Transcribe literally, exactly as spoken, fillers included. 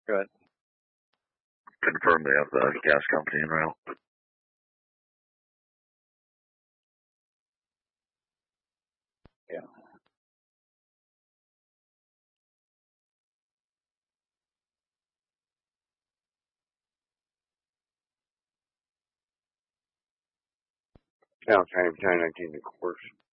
Good. Confirm they have the gas company en route. Yeah. Now, time, time, nineteen, of course.